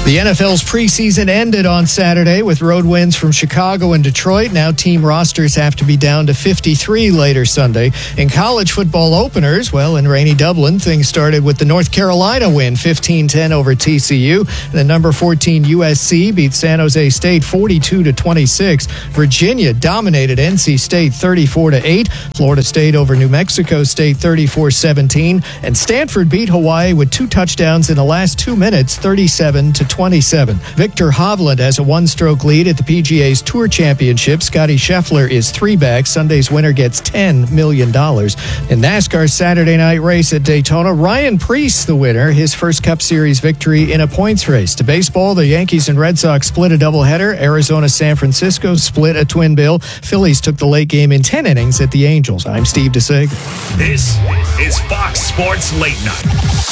The NFL's preseason ended on Saturday with road wins from Chicago and Detroit. Now team rosters have to be down to 53 later Sunday. In college football openers, well, in rainy Dublin, things started with the North Carolina win, 15-10 over TCU. The number 14 USC beat San Jose State 42-26. Virginia dominated NC State 34-8. Florida State over New Mexico State 34-17. And Stanford beat Hawaii with 2 touchdowns in the last 2 minutes, 37-27. Victor Hovland has a 1-stroke lead at the PGA's Tour Championship. Scotty Scheffler is 3 back. Sunday's winner gets $10 million. In NASCAR's Saturday night race at Daytona, Ryan Preece the winner, his first Cup Series victory in a points race. To baseball, the Yankees and Red Sox split a doubleheader. Arizona-San Francisco split a twin bill. Phillies took the late game in 10 innings at the Angels. I'm Steve DeSager. This is Fox Sports Late Night.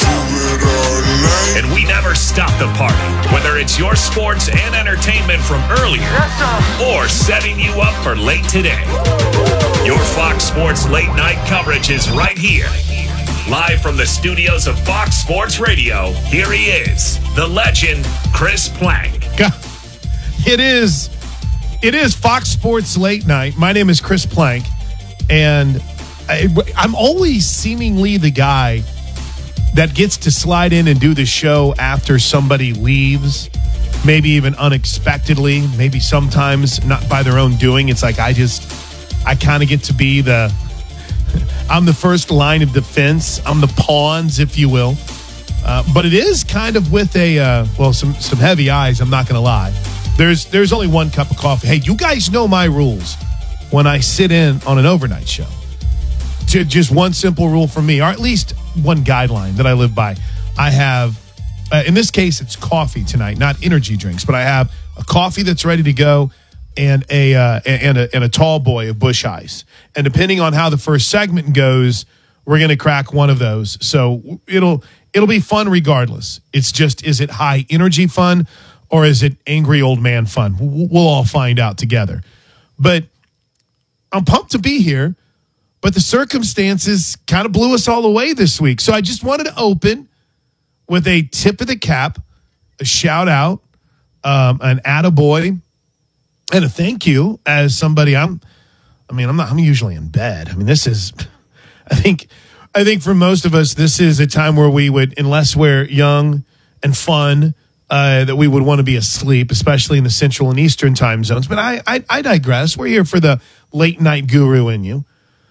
And we never stop the party. Whether it's your sports and entertainment from earlier or setting you up for late today. Your Fox Sports Late Night coverage is right here. Live from the studios of Fox Sports Radio, here he is, the legend, Chris Plank. It is Fox Sports Late Night. My name is Chris Plank, and I'm always seemingly the guy that gets to slide in and do the show after somebody leaves, maybe even unexpectedly, maybe sometimes not by their own doing. It's like I kind of get to be I'm the first line of defense. I'm the pawns, if you will. But it is kind of with some heavy eyes, I'm not going to lie. There's only one cup of coffee. Hey, you guys know my rules when I sit in on an overnight show. Just one simple rule for me, or at least one guideline that I live by. I have, in this case, it's coffee tonight, not energy drinks, but I have a coffee that's ready to go and a tall boy of Busch Ice. And depending on how the first segment goes, we're going to crack one of those. So it'll be fun regardless. It's just, is it high energy fun or is it angry old man fun? We'll all find out together. But I'm pumped to be here. But the circumstances kind of blew us all away this week. So I just wanted to open with a tip of the cap, a shout out, an attaboy, and a thank you as somebody I'm usually in bed. I mean, this is, I think for most of us, this is a time where we would, unless we're young and fun, that we would want to be asleep, especially in the Central and Eastern time zones. But I digress. We're here for the late night guru in you.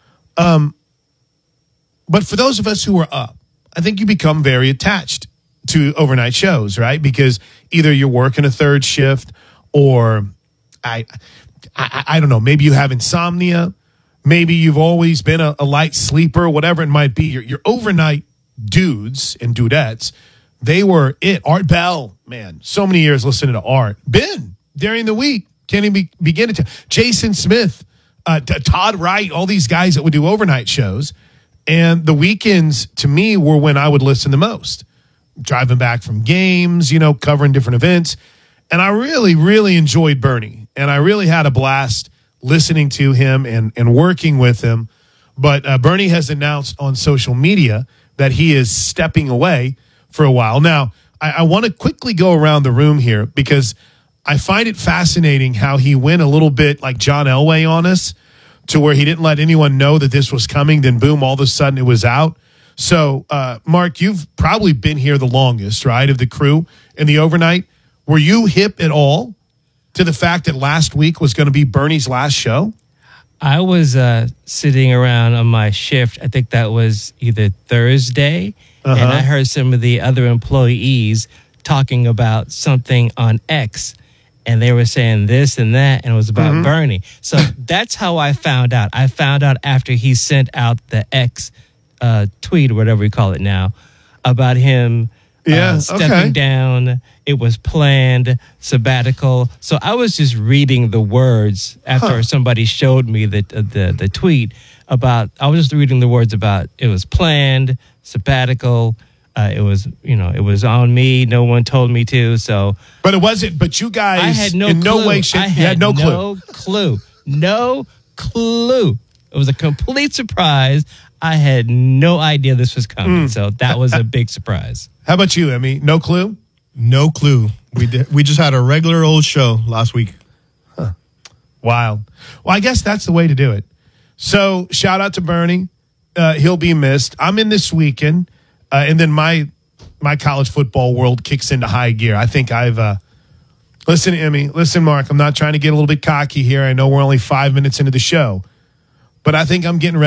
But for those of us who are up, I think you become very attached to overnight shows, right? Because either you're working a third shift or I don't know, maybe you have insomnia. Maybe you've always been a light sleeper, whatever it might be. Your overnight dudes and dudettes, they were it. Art Bell, man, so many years listening to Art. Ben, during the week, can't even begin to. Jason Smith, Todd Wright, all these guys that would do overnight shows. And the weekends, to me, were when I would listen the most. Driving back from games, covering different events. And I really, really enjoyed Bernie. And I really had a blast listening to him and working with him. But Bernie has announced on social media that he is stepping away for a while. Now, I want to quickly go around the room here because I find it fascinating how he went a little bit like John Elway on us, to where he didn't let anyone know that this was coming. Then boom, all of a sudden it was out. So, Mark, you've probably been here the longest, right, of the crew in the overnight. Were you hip at all to the fact that last week was going to be Bernie's last show? I was sitting around on my shift. I think that was either Thursday. And I heard some of the other employees talking about something on X. And they were saying this and that, and it was about Bernie. So that's how I found out. I found out after he sent out the X tweet, or whatever we call it now, about him stepping down. It was planned, sabbatical. So I was just reading the words after somebody showed me the tweet about, I was just reading the words about it was planned, sabbatical. It was on me. No one told me to. So, but it wasn't. But you guys, I had no in clue. no way, shape, you had no clue. No clue. It was a complete surprise. I had no idea this was coming. So that was a big surprise. How about you, Emmy? No clue? No clue. We did. We just had a regular old show last week. Wild. Well, I guess that's the way to do it. So shout out to Bernie. He'll be missed. I'm in this weekend, and then my college football world kicks into high gear. I think I've listen, Emmy. Listen, Mark. I'm not trying to get a little bit cocky here. I know we're only 5 minutes into the show, but I think I'm getting ready